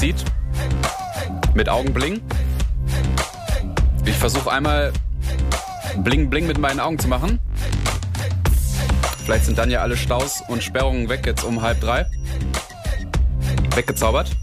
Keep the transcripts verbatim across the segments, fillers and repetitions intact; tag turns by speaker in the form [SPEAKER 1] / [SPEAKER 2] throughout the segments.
[SPEAKER 1] sieht. Mit Augenbling. Ich versuche einmal Bling Bling mit meinen Augen zu machen. Vielleicht sind dann ja alle Staus und Sperrungen weg jetzt um halb drei. Weggezaubert.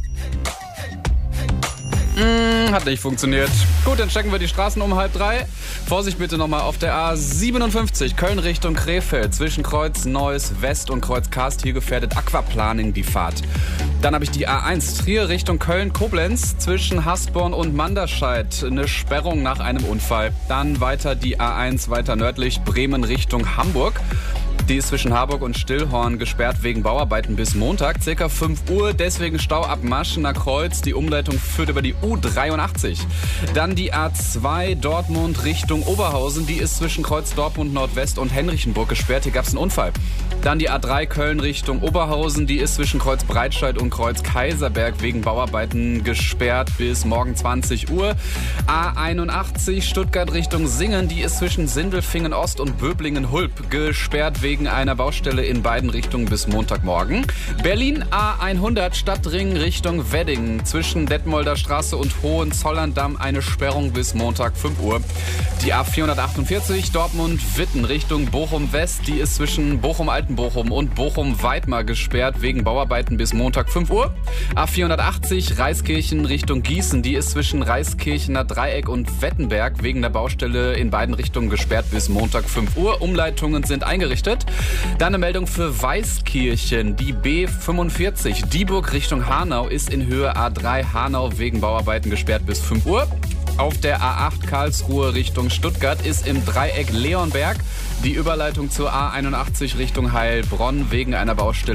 [SPEAKER 1] Mm, hat nicht funktioniert. Gut, dann checken wir die Straßen um halb drei. Vorsicht bitte nochmal auf der A siebenundfünfzig, Köln Richtung Krefeld. Zwischen Kreuz Neuss West und Kreuz Karst. Hier gefährdet Aquaplaning die Fahrt. Dann habe ich die A eins, Trier Richtung Köln-Koblenz. Zwischen Hasborn und Manderscheid eine Sperrung nach einem Unfall. Dann weiter die A eins, weiter nördlich, Bremen Richtung Hamburg. Die ist zwischen Harburg und Stillhorn gesperrt wegen Bauarbeiten bis Montag, circa fünf Uhr. Deswegen Stau ab Maschener Kreuz. Die Umleitung führt über die U dreiundachtzig. Dann die A zwei, Dortmund Richtung Oberhausen. Die ist zwischen Kreuz Dortmund Nordwest und Henrichenburg gesperrt. Hier gab es einen Unfall. Dann die A drei, Köln Richtung Oberhausen. Die ist zwischen Kreuz Breitscheid und Kreuz Kaiserberg wegen Bauarbeiten gesperrt bis morgen zwanzig Uhr. A einundachtzig, Stuttgart Richtung Singen. Die ist zwischen Sindelfingen Ost und Böblingen-Hulp gesperrt wegen einer Baustelle in beiden Richtungen bis Montagmorgen. Berlin A hundert, Stadtring Richtung Wedding. Zwischen Detmolder Straße und Hohenzollern-Damm eine Sperrung bis Montag fünf Uhr. Die A vierhundertachtundvierzig, Dortmund-Witten Richtung Bochum-West. Die ist zwischen Bochum-Altenbochum und Bochum-Weidmar gesperrt wegen Bauarbeiten bis Montag fünf Uhr. A vierhundertachtzig, Reiskirchen Richtung Gießen. Die ist zwischen Reiskirchener Dreieck und Wettenberg wegen der Baustelle in beiden Richtungen gesperrt bis Montag fünf Uhr. Umleitungen sind eingerichtet. Dann eine Meldung für Weißkirchen. Die B fünfundvierzig, Dieburg Richtung Hanau ist in Höhe A drei Hanau wegen Bauarbeiten gesperrt bis fünf Uhr. Auf der A acht Karlsruhe Richtung Stuttgart ist im Dreieck Leonberg die Überleitung zur A einundachtzig Richtung Heilbronn wegen einer Baustelle